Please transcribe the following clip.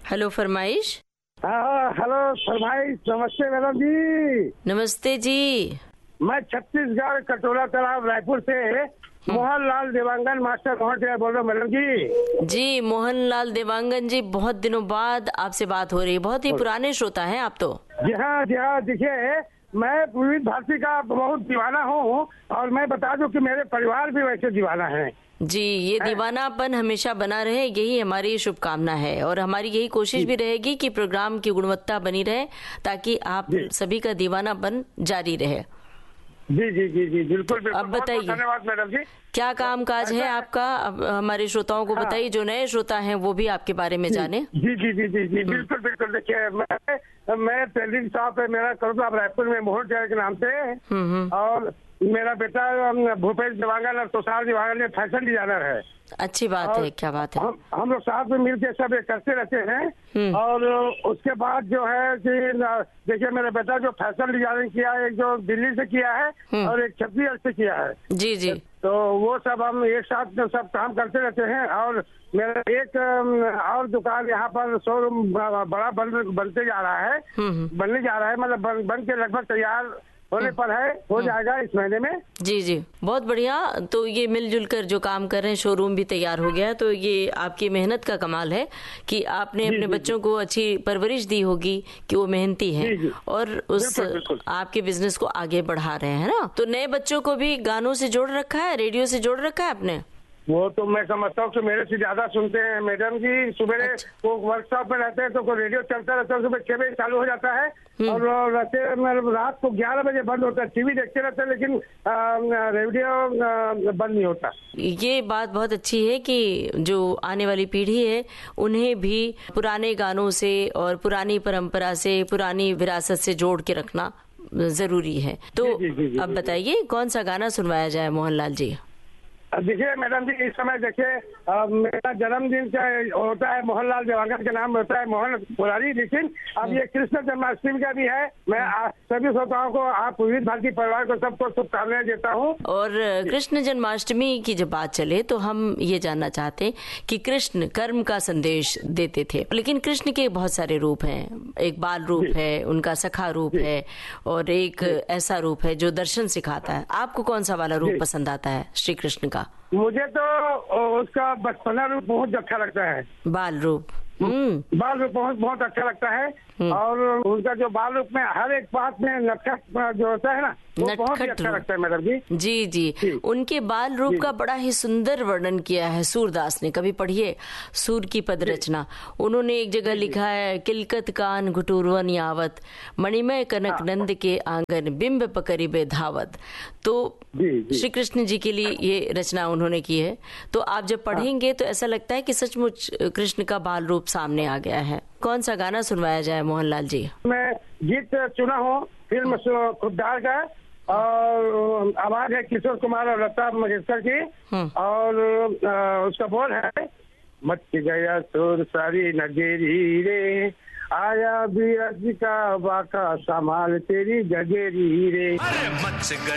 Hello फरमाइश। हाँ hello फरमाइश। नमस्ते मैडम जी। नमस्ते जी। मैं छत्तीसगढ़ कटोरा तालाब रायपुर से मोहनलाल देवांगन मास्टर बोल रहा हूँ मैडम जी। जी मोहनलाल देवांगन जी, बहुत दिनों बाद आपसे बात हो रही है। बहुत ही पुराने श्रोता हैं आप तो। जी हाँ देखिए मैं विविध भारती का बहुत दीवाना हूँ और मैं बता दूं कि मेरे परिवार भी वैसे दीवाना है जी। ये दीवानापन हमेशा बना रहे, यही हमारी शुभकामना है और हमारी यही कोशिश भी रहेगी कि प्रोग्राम की गुणवत्ता बनी रहे ताकि आप सभी का दीवानापन जारी रहे। जी जी जी जी बिल्कुल बिल्कुल। अब बताइए, धन्यवाद मैडम जी। क्या काम काज है आपका? अब हमारे श्रोताओं को बताइए, जो नए श्रोता हैं वो भी आपके बारे में जाने। जी जी जी जी जी बिल्कुल बिल्कुल। देखिए मैं टेलरिंग शॉप है मेरा करूँगा रायपुर में मोहन चाय के नाम से, और मेरा बेटा भूपेश देवांगन और तुषार देवांगन में फैशन डिजाइनर है। अच्छी बात है, क्या बात है। हम लोग साथ में मिलके सब करते रहते हैं। और उसके बाद जो है कि देखिए मेरा बेटा जो फैशन डिजाइनिंग किया है, एक जो दिल्ली से किया है और एक छत्तीसगढ़ से किया है। जी जी। तो वो सब हम एक साथ सब काम करते रहते हैं। और मेरा एक और दुकान यहाँ पर शोरूम बड़ा बनते जा रहा है, बनने जा रहा है, मतलब बन के लगभग तैयार होने पर है, हो जाएगा इस महीने में। जी जी, बहुत बढ़िया। तो ये मिलजुल कर जो काम कर रहे हैं, शोरूम भी तैयार हो गया है, तो ये आपकी मेहनत का कमाल है कि आपने अपने बच्चों को अच्छी परवरिश दी होगी कि वो मेहनती हैं और उस आपके बिजनेस को आगे बढ़ा रहे हैं ना। तो नए बच्चों को भी गानों से जोड़ रखा है, रेडियो से जोड़ रखा है आपने? वो तो मैं समझता हूँ कि मेरे से ज्यादा सुनते हैं मैडम जी। सुबह वो वर्कशॉप में रहते हैं तो रेडियो चलता रहता है, सुबह 6 बजे चालू हो जाता है और रात को 11 बजे बंद होता है। टीवी देखते रहते हैं लेकिन रेडियो बंद नहीं होता। ये बात बहुत अच्छी है कि जो आने वाली पीढ़ी है उन्हें भी पुराने गानों से और पुरानी परंपरा से, पुरानी विरासत से जोड़ के रखना जरूरी है। तो अब बताइए कौन सा गाना सुनवाया जाए मोहनलाल जी? देखिए मैडम जी, इस समय देखिए मेरा जन्मदिन होता है, मोहनलाल देवांगन के नाम होता है मोहन मुरारी, लेकिन अब ये कृष्ण जन्माष्टमी का भी है। मैं सभी श्रोताओं को, आप विविध भारती परिवार को सबको शुभकामनाएं देता हूँ। और कृष्ण जन्माष्टमी की जब बात चले तो हम ये जानना चाहते हैं कि कृष्ण कर्म का संदेश देते थे, लेकिन कृष्ण के बहुत सारे रूप हैं। एक बाल रूप है, उनका सखा रूप है और एक ऐसा रूप है जो दर्शन सिखाता है। आपको कौन सा वाला रूप पसंद आता है श्री कृष्ण का? मुझे तो उसका बचपना रूप बहुत अच्छा लगता है। बाल रूप बाल रूप बहुत अच्छा लगता है। और उनका जो बाल रूप में हर एक बात में नटखट जो होता है ना, वो बहुत ही अच्छा लगता है मैडम जी। जी जी। उनके बाल रूप का बड़ा ही सुंदर वर्णन किया है सूरदास ने। कभी पढ़िए सूर की पद रचना। उन्होंने एक जगह लिखा है, किलकत कान घुटुरवन यावत, मणिमय कनक नंद के आंगन, बिंब पकरिबे धावत। तो श्री कृष्ण जी के लिए ये रचना उन्होंने की है। तो आप जब पढ़ेंगे तो ऐसा लगता है कि सचमुच कृष्ण का बाल रूप सामने आ गया है। कौन सा गाना सुनवाया जाए मोहनलाल जी? मैं गीत चुना हूँ फिल्म खुददार का, और आवाज है किशोर कुमार और लता मंगेशकर की, और उसका बोल है, मच गया सुर सारी नगेरी रे, आया भी का बाका संभाल तेरी जगेरी रे।